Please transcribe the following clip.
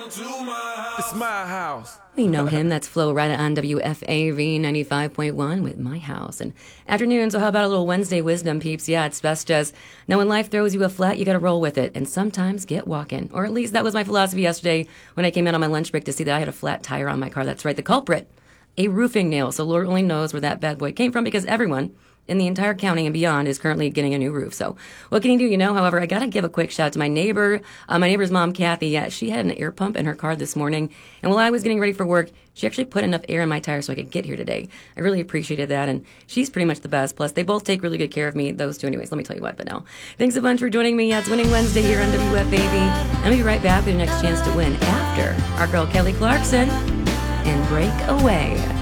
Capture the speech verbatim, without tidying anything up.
It's my house. We know him. That's Flo Rida on W F A V ninety-five point one with My House. And afternoon, so how about a little Wednesday wisdom, peeps? Yeah, it's best as now when life throws you a flat, you got to roll with it and sometimes get walking. Or at least that was my philosophy yesterday when I came out on my lunch break to see that I had a flat tire on my car. That's right, the culprit, a roofing nail. So Lord only knows where that bad boy came from because everyone in the entire county and beyond is currently getting a new roof. So what can you do? You know, however, I got to give a quick shout out to my neighbor, uh, my neighbor's mom, Kathy. Yeah, she had an air pump in her car this morning. And while I was getting ready for work, she actually put enough air in my tire so I could get here today. I really appreciated that. And she's pretty much the best. Plus, they both take really good care of me, those two anyways. Let me tell you what, but no. Thanks a bunch for joining me. Yeah, it's Winning Wednesday here on W F A V. And I'll be right back with your next chance to win after our girl Kelly Clarkson and Break Away.